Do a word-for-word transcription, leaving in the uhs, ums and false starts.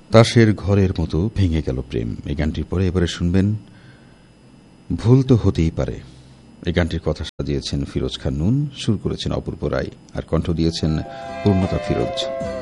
তাসের ঘরের মতো ভেঙে গেল প্রেম। এই গানটির পরে এবারে শুনবেন ভুল তো হতেই পারে। এই গানটির কথা সাজিয়েছেন ফিরোজ খান নুন, সুর করেছেন অপূর্ব রায়, আর কণ্ঠ দিয়েছেন পূর্ণতা ফিরোজ।